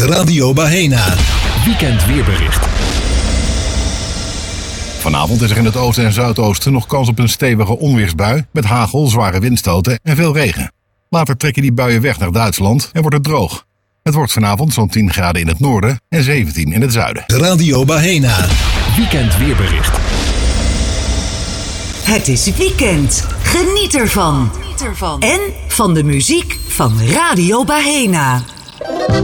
Radio Bahena. Weekend weerbericht. Vanavond is er in het oosten en zuidoosten nog kans op een stevige onweersbui met hagel, zware windstoten en veel regen. Later trekken die buien weg naar Duitsland en wordt het droog. Het wordt vanavond zo'n 10 graden in het noorden en 17 in het zuiden. Radio Bahena. Weekend weerbericht. Het is weekend. Geniet ervan. En van de muziek van Radio Bahena.